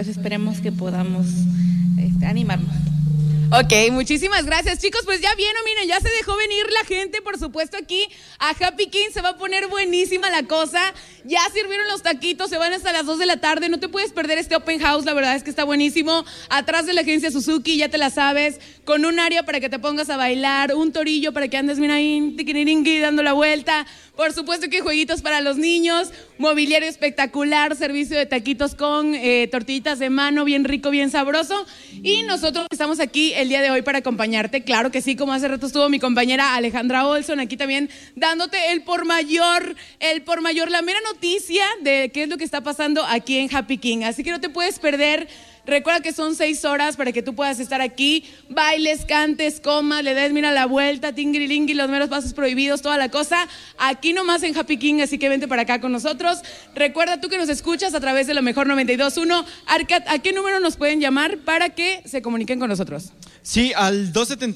pues esperemos que podamos animarnos. Ok, muchísimas gracias, chicos. Pues ya vieron, miren, ya se dejó venir la gente, por supuesto, aquí a Happy King. Se va a poner buenísima la cosa. Ya sirvieron los taquitos, se van hasta las 2 de la tarde. No te puedes perder este open house, la verdad es que está buenísimo. Atrás de la agencia Suzuki, ya te la sabes, con un área para que te pongas a bailar, un torillo para que andes, mira ahí, tiquiriringui, dando la vuelta. Por supuesto que hay jueguitos para los niños, mobiliario espectacular, servicio de taquitos con tortillitas de mano, bien rico, bien sabroso. Y nosotros estamos aquí el día de hoy para acompañarte, claro que sí, como hace rato estuvo mi compañera Alejandra Olson aquí también dándote el por mayor, la mera noticia de qué es lo que está pasando aquí en Happy King. Así que no te puedes perder. Recuerda que son 6 horas para que tú puedas estar aquí, bailes, cantes, comas, le des, mira, la vuelta, tingrilingui, los meros pasos prohibidos, toda la cosa, aquí nomás en Happy King, así que vente para acá con nosotros. Recuerda tú que nos escuchas a través de lo mejor 92.1. Arcat, ¿a qué número nos pueden llamar para que se comuniquen con nosotros? Sí, al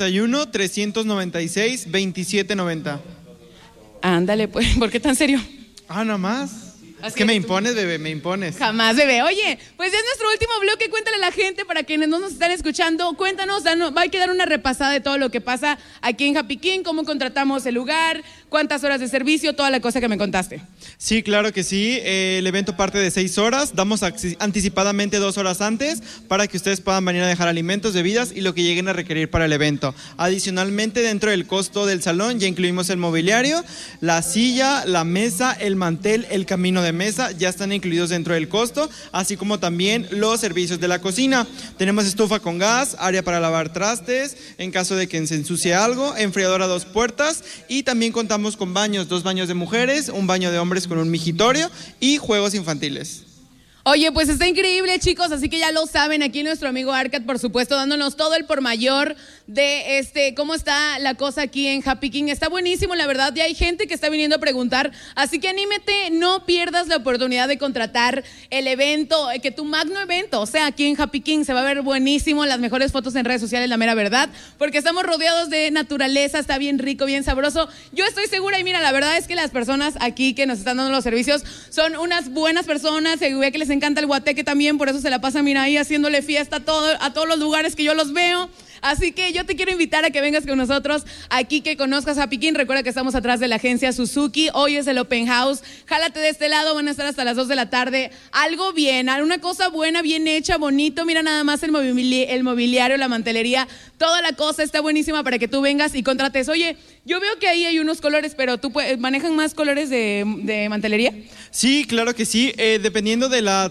271-396-2790. Ándale, pues, ¿por qué tan serio? Nada más. Es que me impones, bebé, me impones. Jamás, bebé. Oye, pues ya es nuestro último bloque. Cuéntale a la gente, para quienes no nos están escuchando, cuéntanos, va a quedar una repasada de todo lo que pasa aquí en Happy King, cómo contratamos el lugar, cuántas horas de servicio, toda la cosa que me contaste. Sí, claro que sí. El evento parte de 6 horas. Damos anticipadamente 2 horas antes para que ustedes puedan venir a dejar alimentos, bebidas y lo que lleguen a requerir para el evento. Adicionalmente, dentro del costo del salón ya incluimos el mobiliario, la silla, la mesa, el mantel, el camino de mesa, ya están incluidos dentro del costo, así como también los servicios de la cocina. Tenemos estufa con gas, área para lavar trastes, en caso de que se ensucie algo, enfriador a 2 puertas y también contamos con baños, 2 baños de mujeres, un baño de hombres con un migitorio y juegos infantiles. Oye, pues está increíble, chicos, así que ya lo saben, aquí nuestro amigo Arcat, por supuesto, dándonos todo el por mayor de cómo está la cosa aquí en Happy King. Está buenísimo, la verdad, ya hay gente que está viniendo a preguntar, así que anímete, no pierdas la oportunidad de contratar el evento, que tu magno evento, o sea, aquí en Happy King se va a ver buenísimo, las mejores fotos en redes sociales, la mera verdad, porque estamos rodeados de naturaleza, está bien rico, bien sabroso. Yo estoy segura, y mira, la verdad es que las personas aquí que nos están dando los servicios son unas buenas personas, se ve que les encanta el guateque también, por eso se la pasan, mira, ahí haciéndole fiesta a todos los lugares que yo los veo. Así que yo te quiero invitar a que vengas con nosotros aquí, que conozcas Happy King. Recuerda que estamos atrás de la agencia Suzuki. Hoy es el open house. Jálate de este lado, van a estar hasta las 2 de la tarde. Algo bien, una cosa buena, bien hecha, bonito. Mira nada más el mobiliario, la mantelería, toda la cosa está buenísima para que tú vengas y contrates. Oye, yo veo que ahí hay unos colores, pero ¿tú manejan más colores de mantelería? Sí, claro que sí. Dependiendo de la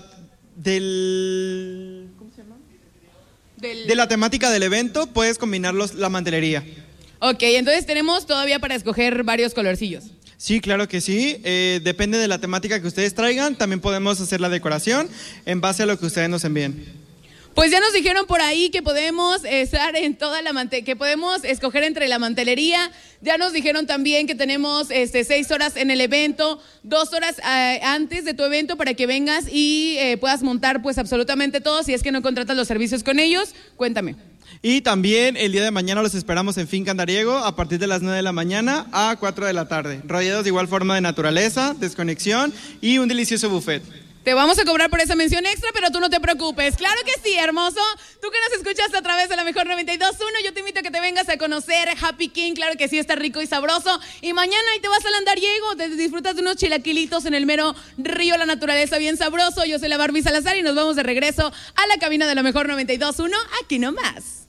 temática del evento, puedes combinar la mantelería. Ok, entonces tenemos todavía para escoger varios colorcillos. Sí, claro que sí. Depende de la temática que ustedes traigan. También podemos hacer la decoración en base a lo que ustedes nos envíen. Pues ya nos dijeron por ahí que podemos estar en toda que podemos escoger entre la mantelería. Ya nos dijeron también que tenemos 6 horas en el evento, 2 horas antes de tu evento para que vengas y puedas montar pues absolutamente todo. Si es que no contratas los servicios con ellos, cuéntame. Y también el día de mañana los esperamos en Finca Andariego a partir de las 9 de la mañana a 4 de la tarde. Rodeados de igual forma de naturaleza, desconexión y un delicioso buffet. Te vamos a cobrar por esa mención extra, pero tú no te preocupes. Claro que sí, hermoso. Tú que nos escuchaste a través de la mejor 92.1, yo te invito a que te vengas a conocer Happy King. Claro que sí, está rico y sabroso. Y mañana ahí te vas al Andariego, te disfrutas de unos chilaquilitos en el mero río, la naturaleza bien sabroso. Yo soy la Barbie Salazar y nos vamos de regreso a la cabina de la mejor 92.1, aquí nomás.